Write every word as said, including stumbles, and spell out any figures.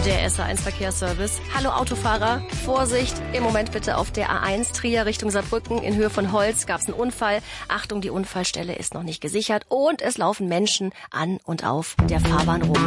Der S A eins Verkehrsservice. Hallo Autofahrer, Vorsicht, im Moment bitte auf der A eins Trier Richtung Saarbrücken. In Höhe von Holz gab es einen Unfall. Achtung, die Unfallstelle ist noch nicht gesichert und es laufen Menschen an und auf der Fahrbahn rum.